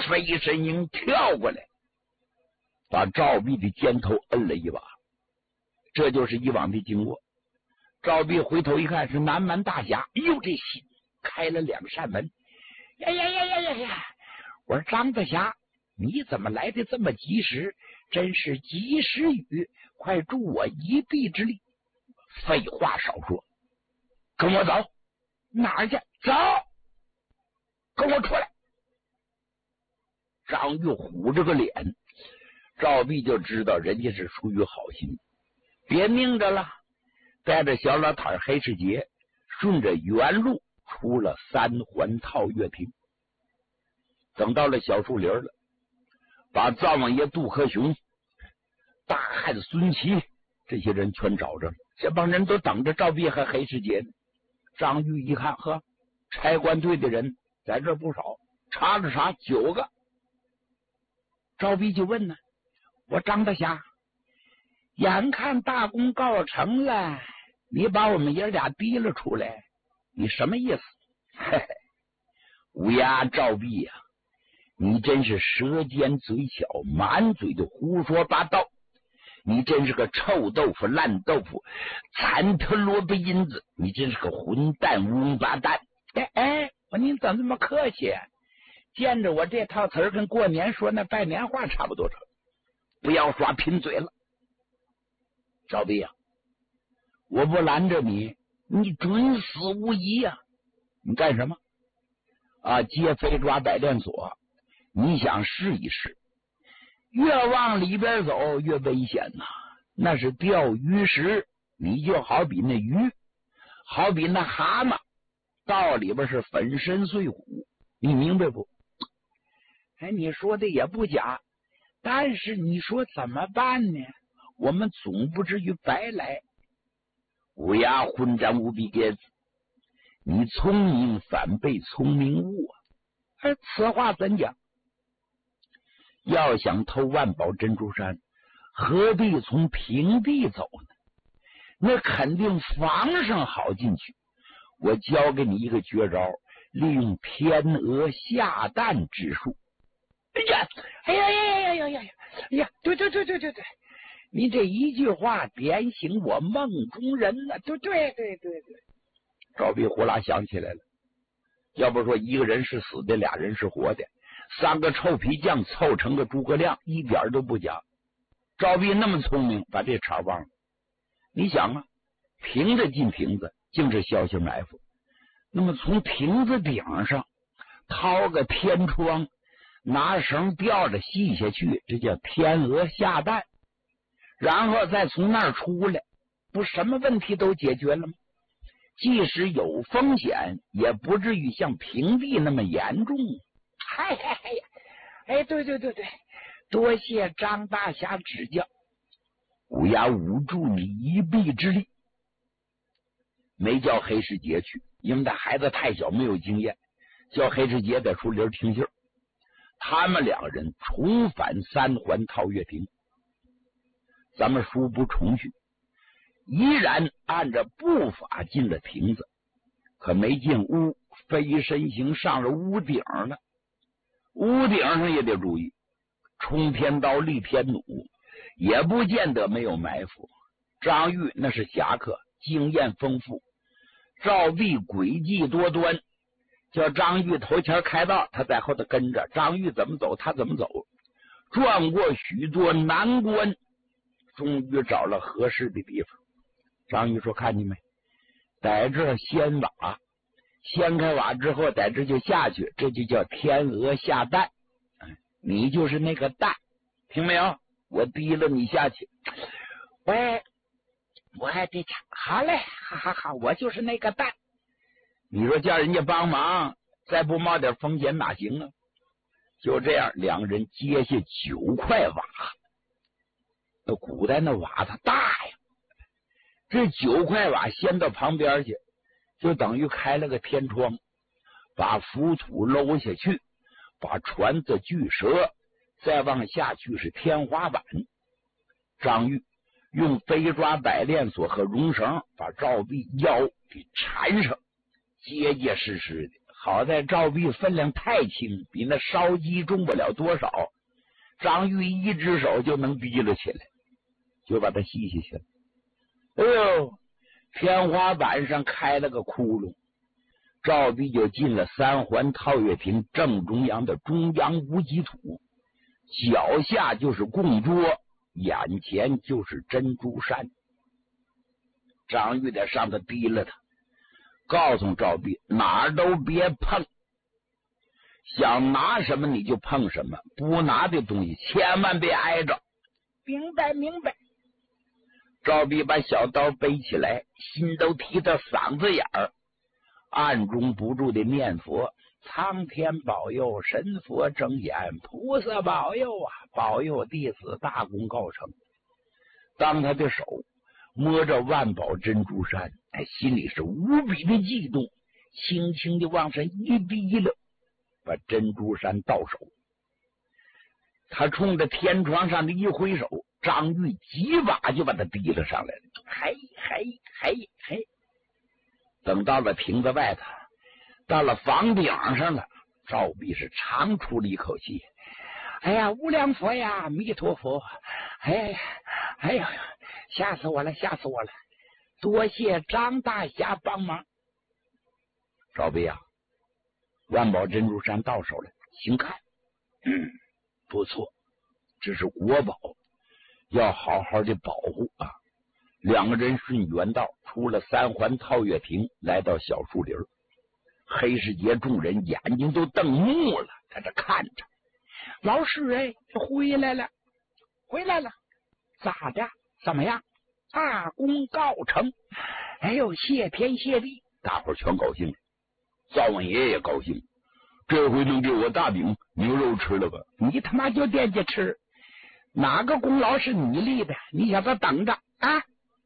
飞身影跳过来，把赵壁的肩头摁了一把。这就是以往的经过。赵壁回头一看，是南门大侠。哟，这心开了2扇门。呀！我说张大侠，你怎么来的这么及时？真是及时雨，快助我一臂之力。废话少说，跟我走。哪儿去？走，跟我出来。张玉虎着个脸，赵壁就知道人家是出于好心，别拧着了，带着小老太黑世杰顺着原路出了3环套月亭。等到了小树林了，把灶王爷杜克雄、大汉孙琦这些人全找着了。这帮人都等着赵壁和黑世杰呢。张玉一看，呵，差官队的人在这不少，查了查9个。赵壁就问呢，我张大侠，眼看大功告成了，你把我们爷俩逼了出来，你什么意思？嘿嘿，乌鸦赵壁呀，你真是舌尖嘴巧，满嘴的胡说八道，你真是个臭豆腐烂豆腐，残头萝卜缨子，你真是个混蛋王八蛋。我您怎么这么客气？见着我这套词儿跟过年说那拜年话差不多，不要耍贫嘴了。赵壁啊，我不拦着你，你准死无疑呀！你干什么啊？接飞抓百炼锁，你想试一试？越往里边走越危险呐，那是钓鱼石，你就好比那鱼，好比那蛤蟆，到里边是粉身碎骨，你明白不？你说的也不假，但是你说怎么办呢？我们总不至于白来。乌鸦混战无比给子，你聪明反被聪明误啊！此话怎讲？要想偷万宝珍珠山，何必从平地走呢？那肯定防上好进去。我教给你一个绝招，利用天鹅下蛋之术。对，你这一句话点醒我梦中人了。对，赵壁呼啦想起来了，要不说一个人是死的，2人是活的，3个臭皮匠凑成个诸葛亮，一点都不假。赵壁那么聪明，把这茬忘了。你想啊，瓶子进瓶子，竟是小型埋伏。那么从瓶子顶上掏个天窗，拿绳吊着系下去，这叫天鹅下蛋，然后再从那儿出来，不什么问题都解决了吗？即使有风险，也不至于像平地那么严重。对，多谢张大侠指教。乌鸦捂住你一臂之力，没叫黑世杰去，因为他孩子太小，没有经验，叫黑世杰在树林听信。他们2人重返3环套月亭。咱们书不重叙，依然按着步法进了亭子，可没进屋，飞身行上了屋顶了。屋顶上也得注意，冲天刀立天弩，也不见得没有埋伏。张玉那是侠客，经验丰富，赵壁诡计多端，叫张玉头前开道，他在后头跟着，张玉怎么走他怎么走，转过许多难关，终于找了合适的地方。张玉说，看见没，在这掀瓦，掀开瓦之后在这就下去，这就叫天鹅下蛋。你就是那个蛋，听没有？我逼了你下去。我这好嘞，好，我就是那个蛋。你说叫人家帮忙，再不冒点风险哪行啊？就这样，2人接下9块瓦。那古代那瓦它大呀，这9块瓦掀到旁边去，就等于开了个天窗，把浮土搂下去，把船子锯折，再往下去是天花板。张玉用飞抓百炼锁和绒绳把赵壁腰给缠上，结结实实的， 好在赵壁分量太轻，比那烧鸡重不了多少，张玉一只手就能提了起来，就把它吸下去了。哎呦，天花板上开了个窟窿，赵壁就进了三环套月亭正中央的中央无极土，脚下就是供桌，眼前就是珍珠山。张玉在上头提了他，告诉赵壁哪儿都别碰，想拿什么你就碰什么，不拿的东西千万别挨着。明白明白。赵壁把小刀背起来，心都提到嗓子眼儿，暗中不住的念佛：苍天保佑，神佛睁眼，菩萨保佑啊，保佑弟子大功告成。当他的手摸着万宝珍珠山，心里是无比的激动，轻轻的往上一滴了，把珍珠山到手。他冲着天窗上的一挥手，张玉几把就把他提了上来了。嘿嘿嘿嘿，等到了亭子外头，到了房顶上了，赵壁是长出了一口气。哎呀，无量佛呀，弥陀佛！哎呀，吓死我了，吓死我了！多谢张大侠帮忙。赵壁啊，万宝珍珠山到手了，请看。不错，这是国宝，要好好的保护啊。两个人顺原道出了三环套月亭，来到小树林。黑世杰众人眼睛都瞪目了，在这看着。老师回来了，回来了，咋的？怎么样？大功告成！哎呦，谢天谢地！大伙全高兴了，灶王爷也高兴，这回能给我大饼牛肉吃了吧？你他妈就惦记吃，哪个功劳是你立的？你小子等着啊！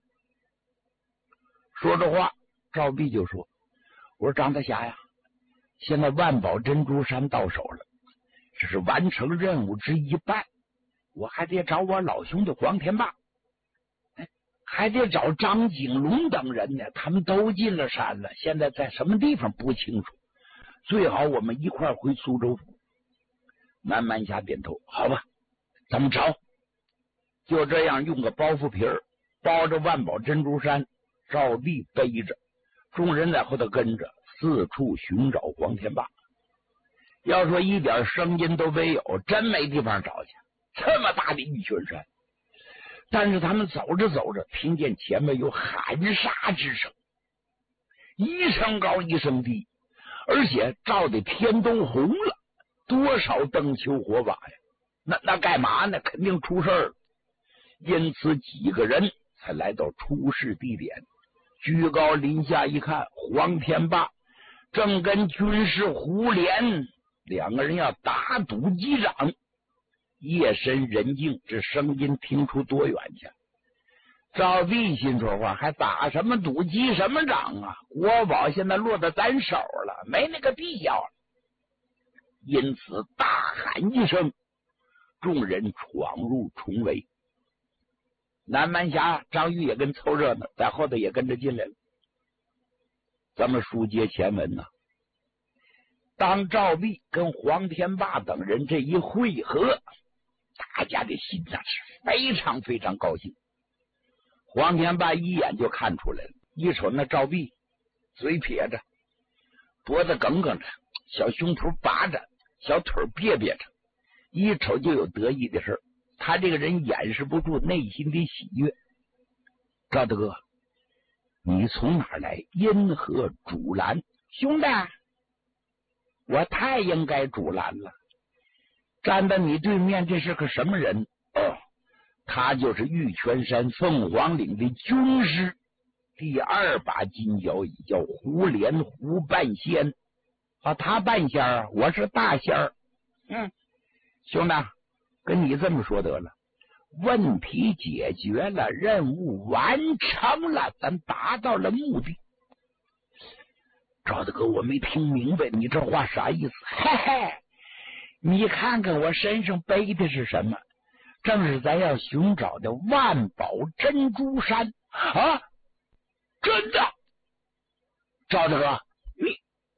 说着话，赵壁就说：“我说张大侠呀，现在万宝珍珠山到手了，这是完成任务之一半，我还得找我老兄弟黄天霸，还得找张景龙等人呢，他们都进了山了，现在在什么地方不清楚，最好我们一块回苏州府。”南蛮侠点头：“好吧，咱们找。”就这样用个包袱皮儿包着万宝珍珠山，赵壁背着，众人在后头跟着，四处寻找黄天霸。要说一点声音都没有，真没地方找去，这么大的玉泉山。但是他们走着走着，听见前面有喊杀之声，一声高一声低，而且照的天都红了，多少灯球火把呀！那干嘛呢？肯定出事儿了。因此几个人才来到出事地点，居高临下一看，黄天霸正跟军师胡连两个人要打赌击掌。夜深人静，这声音听出多远去？赵壁心说话，还打什么赌击什么掌啊？国宝现在落到咱手了，没那个必要了。因此大喊一声，众人闯入重围。南蛮侠张玉也跟凑热闹，在后头也跟着进来了。咱们书接前文呢，当赵壁跟黄天霸等人这一会合，大家的心那是非常非常高兴。黄天霸一眼就看出来了，一瞅那赵壁，嘴撇着，脖子梗梗着，小胸脯拔着，小腿别别着，一瞅就有得意的事儿。他这个人掩饰不住内心的喜悦。赵大哥，你从哪儿来？因何阻拦？兄弟，我太应该阻拦了。站在你对面，这是个什么人？哦，他就是玉泉山凤凰岭的军师，第二把金交椅，叫胡连胡半仙。啊，他半仙儿，我是大仙儿。兄弟，跟你这么说得了，问题解决了，任务完成了，咱达到了目的。赵大哥，我没听明白你这话啥意思？嘿嘿，你看看我身上背的是什么？正是咱要寻找的万宝珍珠山啊！真的，赵大哥，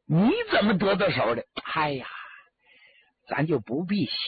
你怎么得到手的？哎呀，咱就不必